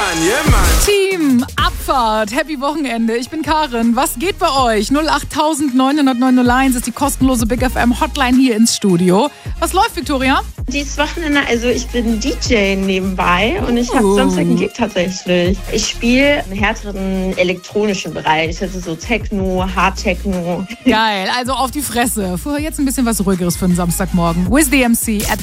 Team Abfahrt, happy Wochenende. Ich bin Karin. Was geht bei euch? 08900 ist die kostenlose Big FM Hotline hier ins Studio. Was läuft, Victoria? Dieses Wochenende, also ich bin DJ nebenbei und ich habe Samstag einen Gig tatsächlich. Ich spiele einen härteren elektronischen Bereich, also so Techno, Hard-Techno. Geil, also auf die Fresse. Vorher jetzt ein bisschen was Ruhigeres für einen Samstagmorgen. Wiz the MC at